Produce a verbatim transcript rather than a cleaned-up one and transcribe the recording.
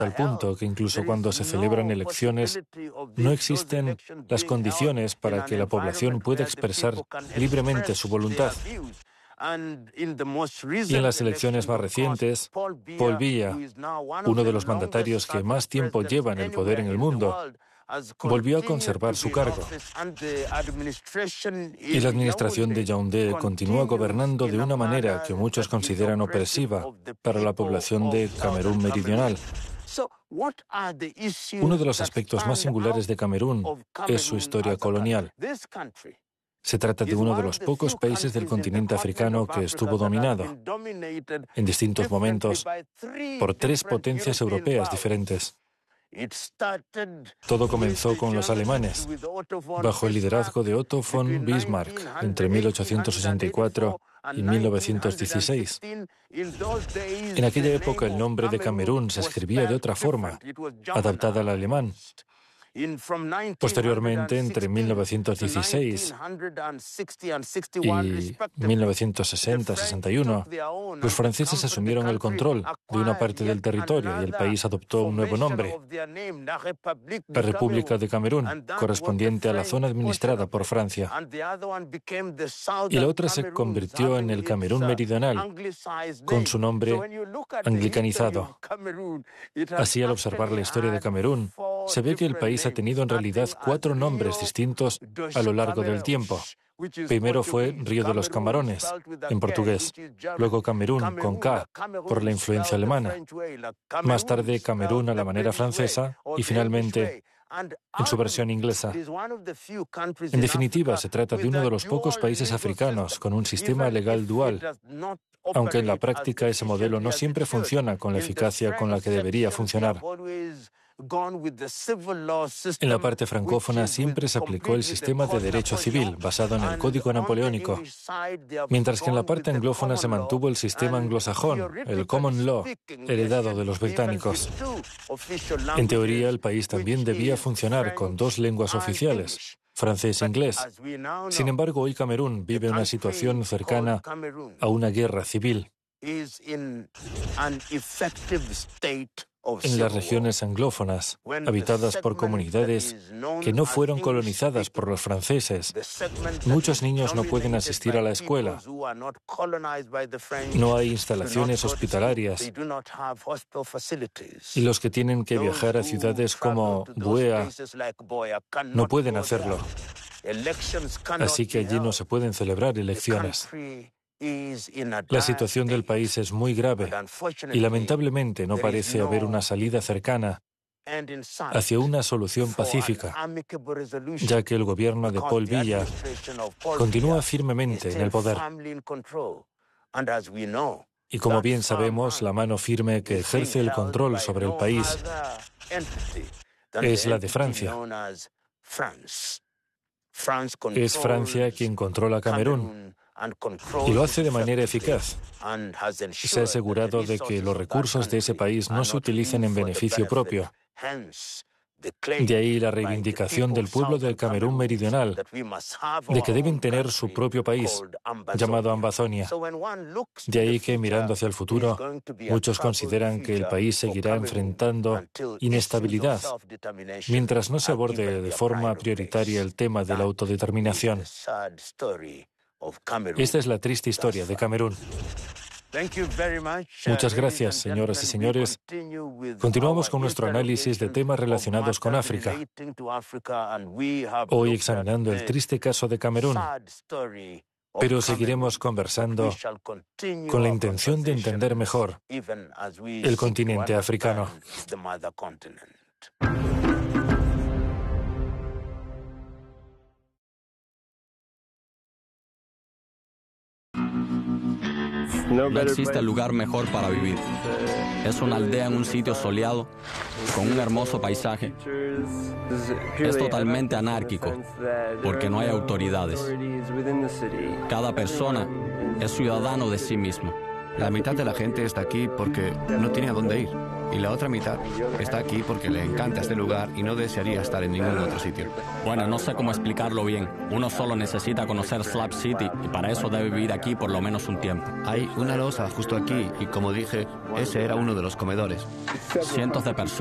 al punto que incluso cuando se celebran elecciones no existen las condiciones para que la población pueda expresar libremente su voluntad. Y en las elecciones más recientes, Paul Biya, uno de los mandatarios que más tiempo lleva en el poder en el mundo, volvió a conservar su cargo. Y la administración de Yaoundé continúa gobernando de una manera que muchos consideran opresiva para la población de Camerún Meridional. Uno de los aspectos más singulares de Camerún es su historia colonial. Se trata de uno de los pocos países del continente africano que estuvo dominado, en distintos momentos, por tres potencias europeas diferentes. Todo comenzó con los alemanes, bajo el liderazgo de Otto von Bismarck, entre mil ochocientos sesenta y cuatro y mil novecientos dieciséis. En aquella época el nombre de Camerún se escribía de otra forma, adaptada al alemán. Posteriormente, entre mil novecientos dieciséis y mil novecientos sesenta a sesenta y uno, los franceses asumieron el control de una parte del territorio y el país adoptó un nuevo nombre, la República de Camerún, correspondiente a la zona administrada por Francia. Y la otra se convirtió en el Camerún Meridional, con su nombre anglicanizado. Así, al observar la historia de Camerún, se ve que el país ha tenido en realidad cuatro nombres distintos a lo largo del tiempo. Primero fue Río de los Camarones, en portugués. Luego Camerún, con K, por la influencia alemana. Más tarde Camerún a la manera francesa y finalmente en su versión inglesa. En definitiva, se trata de uno de los pocos países africanos con un sistema legal dual, aunque en la práctica ese modelo no siempre funciona con la eficacia con la que debería funcionar. En la parte francófona siempre se aplicó el sistema de derecho civil basado en el Código Napoleónico, mientras que en la parte anglófona se mantuvo el sistema anglosajón, el Common Law, heredado de los británicos. En teoría, el país también debía funcionar con dos lenguas oficiales, francés e inglés. Sin embargo, hoy Camerún vive una situación cercana a una guerra civil. En las regiones anglófonas, habitadas por comunidades que no fueron colonizadas por los franceses, muchos niños no pueden asistir a la escuela. No hay instalaciones hospitalarias. Y los que tienen que viajar a ciudades como Buea no pueden hacerlo. Así que allí no se pueden celebrar elecciones. La situación del país es muy grave y lamentablemente no parece haber una salida cercana hacia una solución pacífica, ya que el gobierno de Paul Biya continúa firmemente en el poder. Y como bien sabemos, la mano firme que ejerce el control sobre el país es la de Francia. Es Francia quien controla Camerún. Y lo hace de manera eficaz. Se ha asegurado de que los recursos de ese país no se utilicen en beneficio propio. De ahí la reivindicación del pueblo del Camerún Meridional de que deben tener su propio país, llamado Ambazonia. De ahí que, mirando hacia el futuro, muchos consideran que el país seguirá enfrentando inestabilidad mientras no se aborde de forma prioritaria el tema de la autodeterminación. Esta es la triste historia de Camerún. Muchas gracias, señoras y señores. Continuamos con nuestro análisis de temas relacionados con África. Hoy examinando el triste caso de Camerún, pero seguiremos conversando con la intención de entender mejor el continente africano. No existe lugar mejor para vivir. Es una aldea en un sitio soleado, con un hermoso paisaje. Es totalmente anárquico, porque no hay autoridades. Cada persona es ciudadano de sí mismo. La mitad de la gente está aquí porque no tiene a dónde ir. Y la otra mitad está aquí porque le encanta este lugar y no desearía estar en ningún otro sitio. Bueno, no sé cómo explicarlo bien. Uno solo necesita conocer Slab City y para eso debe vivir aquí por lo menos un tiempo. Hay una losa justo aquí y, como dije, ese era uno de los comedores. Cientos de personas